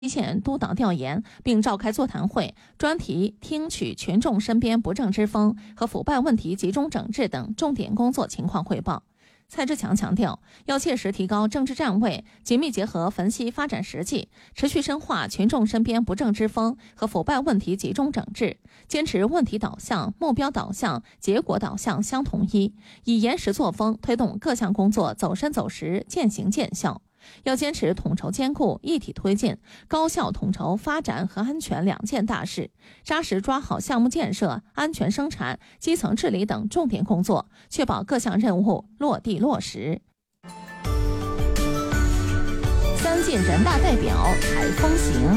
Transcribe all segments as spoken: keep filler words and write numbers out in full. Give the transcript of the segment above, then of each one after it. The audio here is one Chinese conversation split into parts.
一线督导调研，并召开座谈会，专题听取群众身边不正之风和腐败问题集中整治等重点工作情况汇报。蔡志强强调，要切实提高政治站位，紧密结合分析发展实际，持续深化群众身边不正之风和腐败问题集中整治，坚持问题导向、目标导向、结果导向相统一，以严实作风推动各项工作走深走实、渐行渐效。要坚持统筹兼顾、一体推进，高效统筹发展和安全两件大事，扎实抓好项目建设、安全生产、基层治理等重点工作，确保各项任务落地落实。三届人大代表采风行。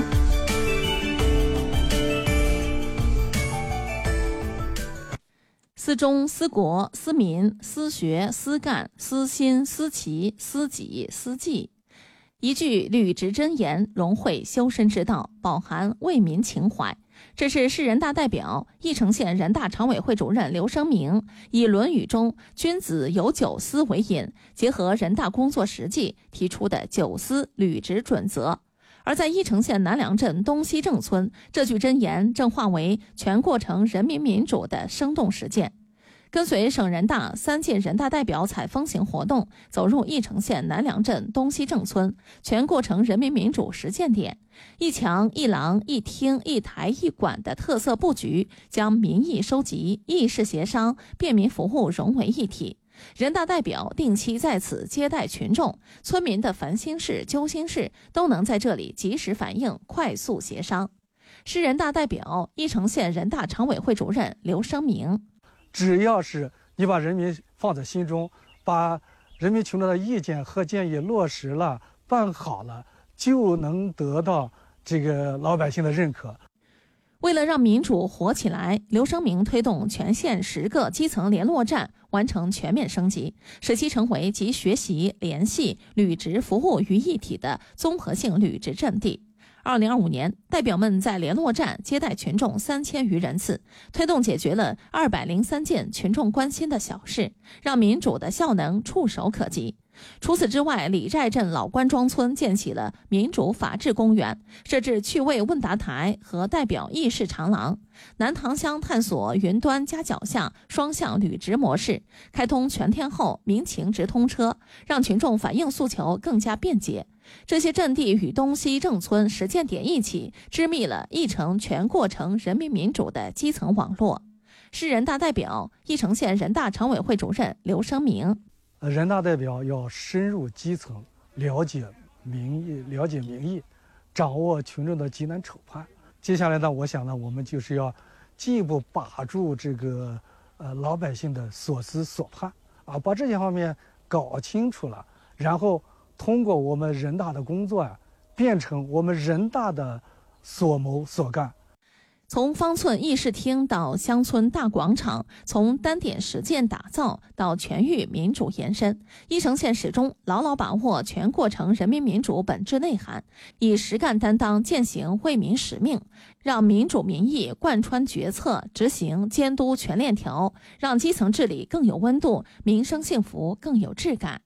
思中、思国、思民、思学、思干、思心、思齐、思己、思济，一句履职真言，融汇修身之道，饱含为民情怀。这是市人大代表、翼城县人大常委会主任刘声明以《论语》中君子有九思为引，结合人大工作实际提出的九思履职准则。而在翼城县南梁镇东西正村，这句箴言正化为全过程人民民主的生动实践。跟随省人大三届人大代表采风行活动，走入翼城县南梁镇东西正村全过程人民民主实践点，一墙一廊一厅一台一馆的特色布局，将民意收集、议事协商、便民服务融为一体。人大代表定期在此接待群众，村民的烦心事、揪心事都能在这里及时反映、快速协商。市人大代表、翼城县人大常委会主任刘声明， 只要是你把人民放在心中，把人民群众的意见和建议落实了、办好了，就能得到这个老百姓的认可。 为了让民主活起来，刘声明推动全县十个基层联络站完成全面升级，使其成为集学习、联系、履职服务于一体的综合性履职阵地。二零二五年，代表们在联络站接待群众三千余人次，推动解决了二百零三件群众关心的小事，让民主的效能触手可及。除此之外，李寨镇老关庄村建起了民主法治公园，设置趣味问答台和代表议事长廊。南塘乡探索云端加脚下双向履职模式，开通全天候民情直通车，让群众反映诉求更加便捷。这些阵地与东西正村实践点一起，织密了翼城全过程人民民主的基层网络。市人大代表、翼城县人大常委会主任刘声明， 人大代表要深入基层，了解民意，了解民意，掌握群众的急难愁盼。接下来呢，我想呢，我们就是要进一步把住这个呃老百姓的所思所盼啊，把这些方面搞清楚了，然后通过我们人大的工作啊，变成我们人大的所谋所干。 从方寸议事厅到乡村大广场，从单点实践打造到全域民主延伸，翼城县始终牢牢把握全过程人民民主本质内涵，以实干担当践行为民使命，让民主民意贯穿决策、执行、监督全链条，让基层治理更有温度，民生幸福更有质感。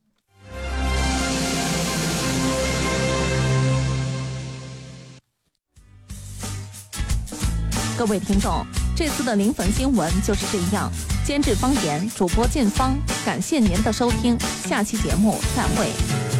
各位听众，这次的临汾新闻就是这样。监制方言，主播进芳，感谢您的收听，下期节目再会。